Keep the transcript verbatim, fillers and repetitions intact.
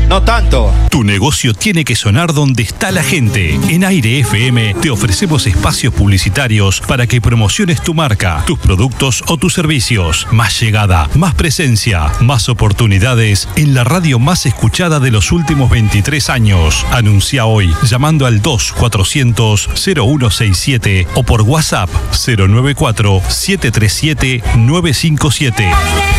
No tanto. Tu negocio tiene que sonar donde está la gente. En Aire F M te ofrecemos espacios publicitarios para que promociones tu marca, tus productos o tus servicios. Más llegada, más presencia, más oportunidades en la radio más escuchada de los últimos veintitrés años. Anuncia hoy llamando al dos cuatrocientos cero uno sesenta y siete o por WhatsApp cero nueve cuatro siete tres siete nueve cinco siete.